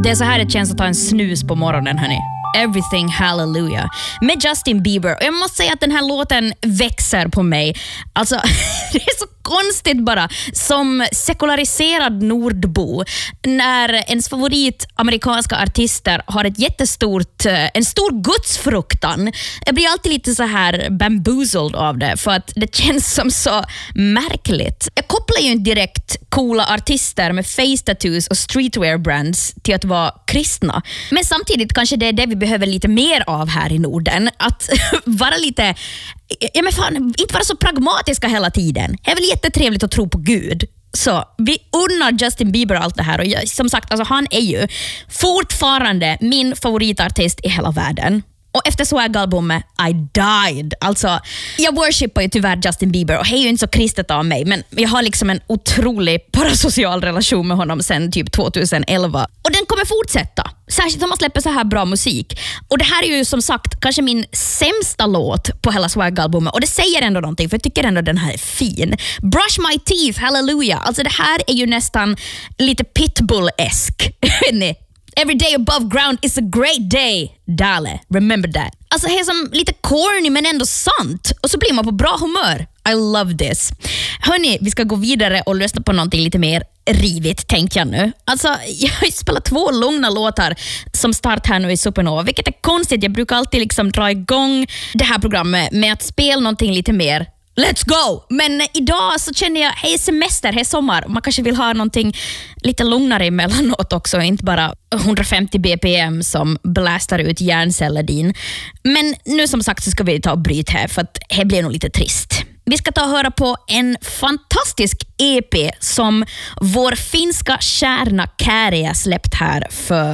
Det är så här det känns att ta en snus på morgonen, hörni. Everything Hallelujah med Justin Bieber. Och jag måste säga att den här låten växer på mig. Alltså, det är så konstigt bara som sekulariserad nordbo när ens favorit amerikanska artister har ett en stor gudsfruktan. Jag blir alltid lite så här bamboozled av det för att det känns som så märkligt. Jag kopplar ju inte direkt coola artister med face tattoos och streetwear brands till att vara kristna. Men samtidigt kanske det är det vi behöver lite mer av här i Norden. Att vara lite, inte vara så pragmatiska hela tiden. Det är väl jättetrevligt att tro på Gud. Så vi unnar Justin Bieber allt det här. Och som sagt, alltså, han är ju fortfarande min favoritartist i hela världen. Och efter Swag-albumet I Died. Alltså, jag worshipar ju tyvärr Justin Bieber och det är ju inte så kristet av mig, men jag har liksom en otrolig parasocial relation med honom sedan typ 2011. Och den kommer fortsätta. Särskilt om man släpper så här bra musik. Och det här är ju som sagt kanske min sämsta låt på hela Swag-albumet. Och det säger ändå någonting, för jag tycker ändå den här är fin. Brush My Teeth, Hallelujah. Alltså det här är ju nästan lite Pitbull-esk. Every day above ground is a great day, Dale. Remember that. Alltså det är som lite corny men ändå sant. Och så blir man på bra humör. I love this. Hörni, vi ska gå vidare och lyssna på någonting lite mer rivigt, tänkte jag nu. Alltså, jag har ju spelat 2 lugna låtar som start här nu i Supernova, vilket är konstigt. Jag brukar alltid liksom dra igång det här programmet med att spela någonting lite mer let's go! Men idag så känner jag, hej semester, hej sommar. Man kanske vill ha någonting lite lugnare emellanåt också. Inte bara 150 bpm som blastar ut hjärnceller din. Men nu som sagt så ska vi ta och bryta här för att det blir nog lite trist. Vi ska ta och höra på en fantastisk EP som vår finska kärna Käärijä släppt här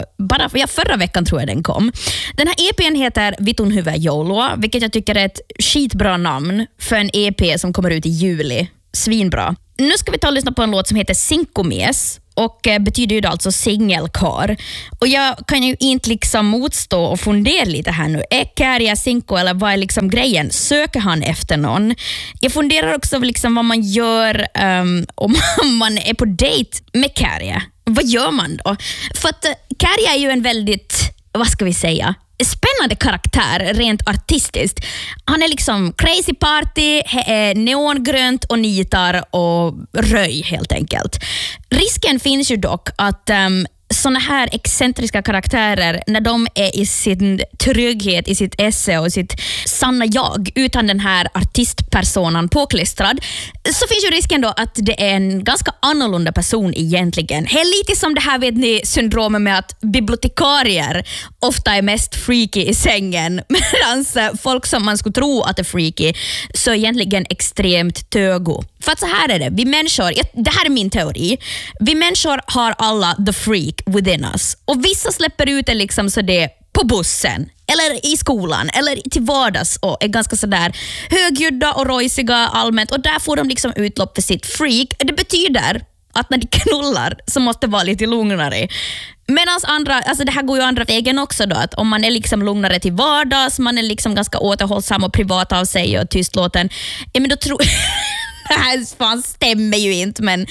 förra veckan tror jag den kom. Den här EPn heter Vitun hyvä joulua, vilket jag tycker är ett skitbra namn för en EP som kommer ut i juli. Svinbra. Nu ska vi ta och lyssna på en låt som heter Sinkomies och betyder ju då alltså singelkar. Och jag kan ju inte liksom motstå och fundera lite här nu. Är Käärijä sinko eller vad är liksom grejen? Söker han efter någon? Jag funderar också liksom vad man gör om man är på dejt med Käärijä. Vad gör man då? För att Käärijä är ju en väldigt, vad ska vi säga, spännande karaktär rent artistiskt. Han är liksom crazy party, neongrönt och nitar och röj helt enkelt. Risken finns ju dock att såna här excentriska karaktärer, när de är i sin trygghet, i sitt esse och sitt sanna jag, utan den här artistpersonan påklistrad, så finns ju risken då att det är en ganska annorlunda person egentligen. Det är lite som det här, vet ni, syndromet med att bibliotekarier ofta är mest freaky i sängen, medan folk som man skulle tro att är freaky så är egentligen extremt tögo. För att så här är det, vi människor, det här är min teori, vi människor har alla the freak within us. Och vissa släpper ut det liksom så det på bussen eller i skolan eller till vardags och är ganska sådär högljudda och rojsiga allmänt, och där får de liksom utlopp för sitt freak. Det betyder att när de knullar så måste det vara lite lugnare. Medan andra, alltså det här går ju andra vägen också då, att om man är liksom lugnare till vardags, man är liksom ganska återhållsam och privat av sig och tystlåten, men då tror det här fan stämmer ju inte, men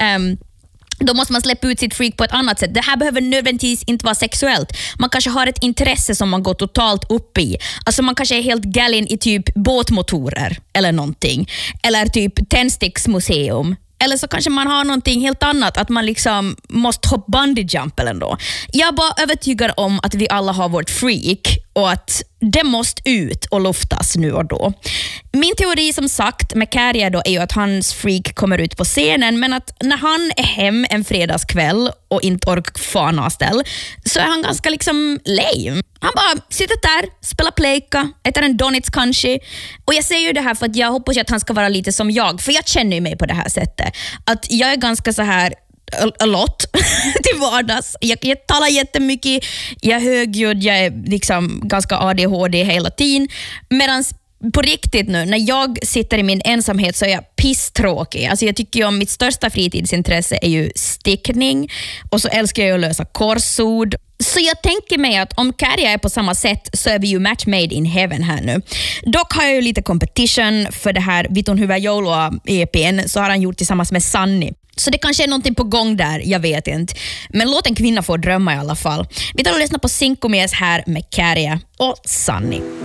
då måste man släppa ut sitt freak på ett annat sätt. Det här behöver nödvändigtvis inte vara sexuellt. Man kanske har ett intresse som man går totalt upp i. Alltså man kanske är helt galen i typ båtmotorer eller någonting. Eller typ tändsticksmuseum. Eller så kanske man har någonting helt annat, att man liksom måste hoppa bungee jump eller ändå. Jag är bara övertygad om att vi alla har vårt freak och att det måste ut och luftas nu och då. Min teori som sagt med Käärijä då är ju att hans freak kommer ut på scenen, men att när han är hem en fredagskväll och inte orkar fanaställ så är han ganska liksom lame. Han bara sitter där, spelar plejka, äter en donuts kanske. Och jag säger ju det här för att jag hoppas att han ska vara lite som jag, för jag känner ju mig på det här sättet. Att jag är ganska så här a lot till vardags. Jag talar jättemycket, jag är högljudd, jag är liksom ganska ADHD hela tiden. Medan på riktigt nu, när jag sitter i min ensamhet så är jag pisstråkig. Alltså jag tycker ju om mitt största fritidsintresse är ju stickning, och så älskar jag att lösa korsord. Så jag tänker mig att om Kärja är på samma sätt så är vi ju match made in heaven här nu. Dock har jag ju lite competition för det här Vitun hyvä joulua EPn, så har han gjort tillsammans med Sanni. Så det kanske är någonting på gång där, jag vet inte. Men låt en kvinna få drömma i alla fall. Vi tar och lyssnar på Sinkomies här med Kärja och Sanni.